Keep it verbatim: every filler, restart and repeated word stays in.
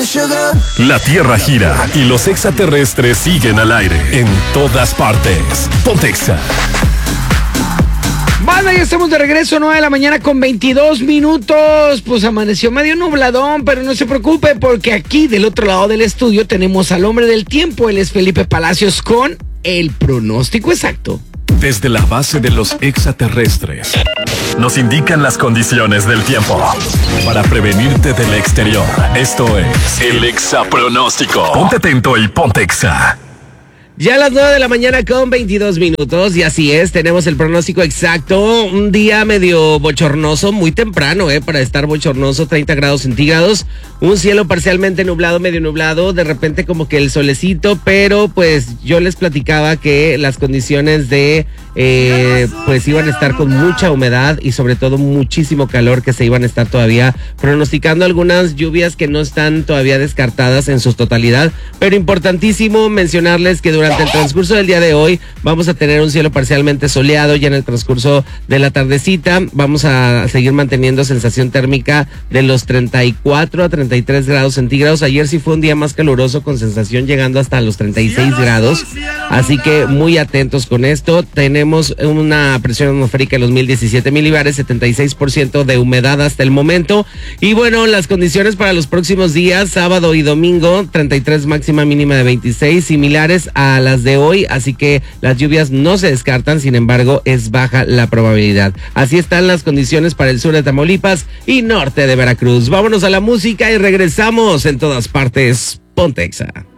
La Tierra gira y los extraterrestres siguen al aire en todas partes. Pontexa. Banda, ya estamos de regreso, nueve de la mañana con veintidós minutos. Pues amaneció medio nubladón, pero no se preocupe porque aquí del otro lado del estudio tenemos al hombre del tiempo. Él es Felipe Palacios con el pronóstico exacto. Desde la base de los extraterrestres nos indican las condiciones del tiempo para prevenirte del exterior. Esto es el Exapronóstico. Ponte atento y ponte Exa. Ya a las nueve de la mañana con veintidós minutos, y así es, tenemos el pronóstico exacto. Un día medio bochornoso, muy temprano, eh, para estar bochornoso, treinta grados centígrados. Un cielo parcialmente nublado, medio nublado, de repente como que el solecito, pero pues yo les platicaba que las condiciones de, eh, pues iban a estar con mucha humedad y sobre todo muchísimo calor, que se iban a estar todavía pronosticando algunas lluvias que no están todavía descartadas en su totalidad, pero importantísimo mencionarles que durante Durante el transcurso del día de hoy vamos a tener un cielo parcialmente soleado. Ya en el transcurso de la tardecita vamos a seguir manteniendo sensación térmica de los treinta y cuatro a treinta y tres grados centígrados. Ayer sí fue un día más caluroso con sensación llegando hasta los treinta y seis grados. Así que muy atentos con esto. Tenemos una presión atmosférica de los mil diecisiete milibares, setenta y seis por ciento de humedad hasta el momento. Y bueno, las condiciones para los próximos días, sábado y domingo, treinta y tres máxima, mínima de veintiséis, similares a a las de hoy, así que las lluvias no se descartan, sin embargo es baja la probabilidad. Así están las condiciones para el sur de Tamaulipas y norte de Veracruz. Vámonos a la música y regresamos. En todas partes, Pontexa.